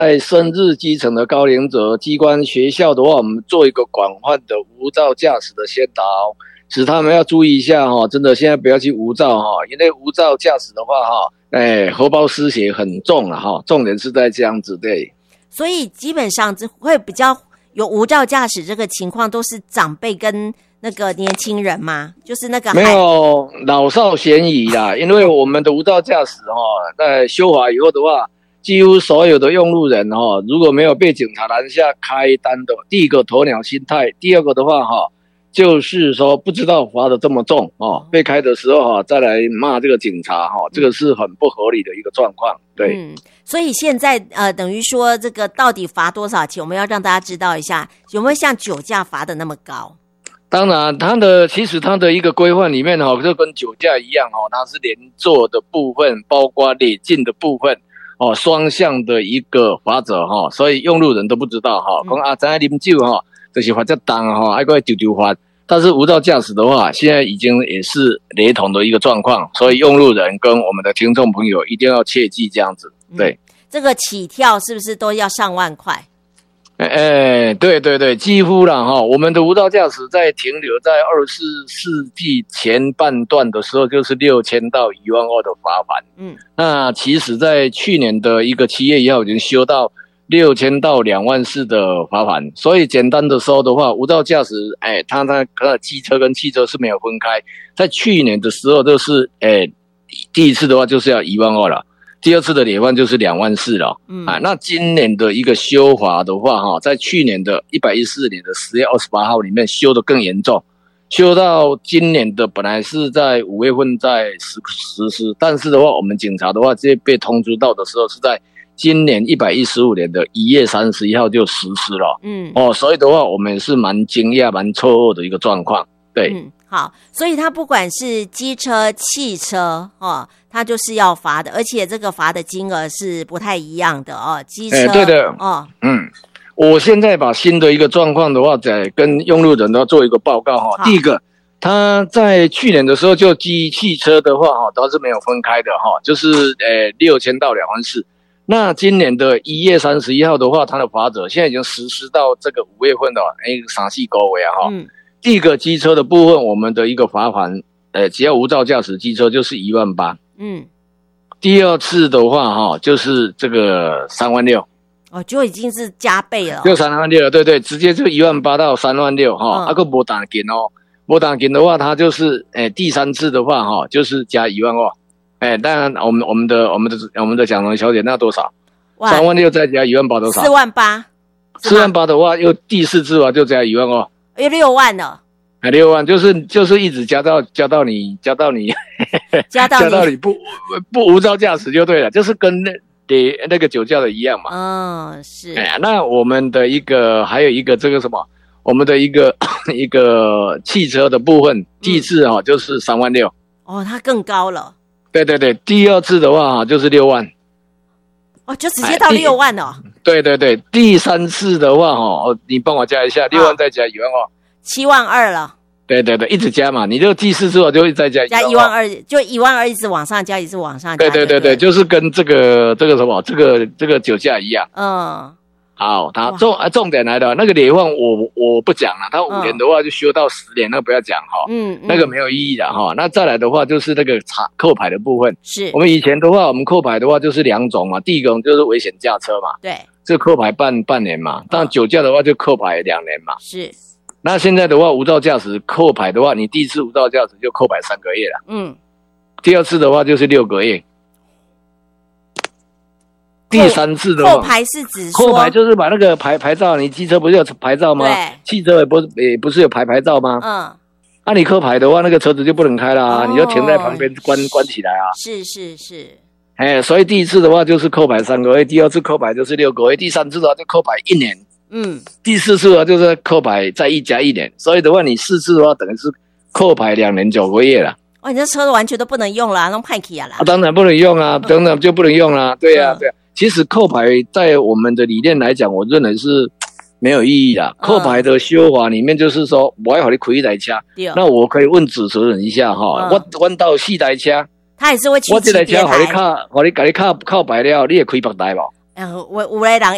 在深入基层的高龄者、机关、学校的话，我们做一个广泛的无照驾驶的先导，使他们要注意一下哈，真的现在不要去无照哈，因为无照驾驶的话哈，荷包失血很重了哈，重点是在这样子对。 所以基本上会比较有无照驾驶这个情况，都是长辈跟那个年轻人吗？就是那个没有老少咸宜啦，因为我们的无照驾驶在修法以后的话，几乎所有的用路人如果没有被警察拦下开单的，第一个鸵鸟心态，第二个的话就是说不知道罚的这么重被开的时候再来骂这个警察这个是很不合理的一个状况，对。 所以现在等于说这个到底罚多少钱，我们要让大家知道一下，有没有像酒驾罚的那么高？ 当然其实它的一个规范里面就跟酒驾一样它是连坐的部分包括累进的部分双向的一个罚则所以用路人都不知道说知道喝酒就是罚这重还要丢罚。但是无照驾驶的话，现在已经也是雷同的一个状况，所以用路人跟我们的听众朋友一定要切记这样子。对， 这个起跳是不是都要上万块？ 对，几乎啦我们的无照驾驶在停留在24世纪前半段的时候，就是6000到1万2的罚款。那其实在去年的一个7月1号已经修到6000到2万4的罚款。所以简单的说的话，无照驾驶它的机车跟汽车是没有分开。在去年的时候就是第一次的话就是要1万2了。第二次的累犯就是2万4了。那今年的一个修法的话在去年的114年的10月28号里面修得更严重，修到今年的本来是在5月份在实施，但是的话我们警察的话这被通知到的时候是在今年115年的1月31号就实施了。所以的话我们是蛮惊讶蛮错愕的一个状况，对。 好，所以它不管是机车、汽车它就是要罚的，而且这个罚的金额是不太一样的机车对的我现在把新的一个状况的话再跟用路人都要做一个报告第一个，他在去年的时候就汽车的话都是没有分开的就是6000到2万4。那今年的1月31号的话，它的罚则现在已经实施到这个5月份了3-4个月第一个机车的部分，我们的一个罚款只要无照驾驶机车就是1万8。第二次的话就是这个3万6。 就已经是加倍了就3万6了，对，直接就1万8到3万6还没打紧没打紧的话，它就是第三次的话就是加1万2。当然我们的蒋龙小姐那多少？3万6再加1万8多少 ？4万8。 4万8的话，又第四次就加1万2。 又6万了 ，6万就是一直加到你不无照驾驶就对了，就是跟那个酒驾的一样嘛。 是。 那我们的一个还有一个这个什么，我们的一个汽车的部分，第一次就是3万6。 它更高了。 对，第二次的话就是6万。 就直接到6万了。 对，第三次的话你帮我加一下，6万再加1万 2，7万2了。 对，一直加嘛，你就第四次就再加 1万2，就1万2一直往上加，一直往上加。 对，就是跟这个什么这个酒驾一样。好，它重点来了，那个累犯我不讲了，它5年的话就修到10年，那个不要讲那个没有意义的那再来的话就是那个扣牌的部分， 是我们以前的话，我们扣牌的话就是2种嘛，第一种就是危险驾车嘛， 对， 这扣牌半年嘛，但酒驾的话就扣牌2年嘛， 是。 那现在的话，无照驾驶扣牌的话，你第一次无照驾驶就扣牌3个月了，第二次的话就是6个月。第三次的话， 扣牌是指说扣牌就是把那个牌照，你机车不是有牌照吗？ 对， 汽车也不是有牌照吗？你扣牌的话，那个车子就不能开啦，你就停在旁边关起来啊。 是。 所以第一次的话就是扣牌3个月，第二次扣牌就是6个月，第三次的话就扣牌1年。第四次的话就是扣牌再加1年，所以的话你4次的话等于是扣牌2年9个月了。 你这车完全都不能用了，弄派起啊啦！ 当然不能用啊，当然就不能用啦。对啊。其实扣牌在我们的理念来讲，我认为是没有意义的。扣牌的修法里面就是说，我要给你开一台车，那我可以问主持人一下我到4台车， 他也是会去我这台车给你靠牌了，你也开别台吧？ 有的人